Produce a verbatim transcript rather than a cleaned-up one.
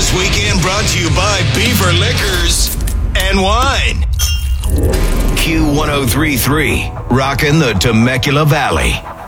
This weekend brought to you by Beaver Liquors and Wine. Q one oh three point three, rockin' the Temecula Valley.